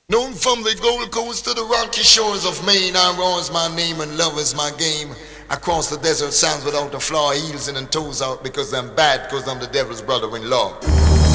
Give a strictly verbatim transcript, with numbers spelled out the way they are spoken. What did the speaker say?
Known from the Gold Coast to the rocky shores of Maine, I is my name and love is my game. Across the desert sands without a flaw, heels in and toes out because I'm bad, because I'm the devil's brother-in-law.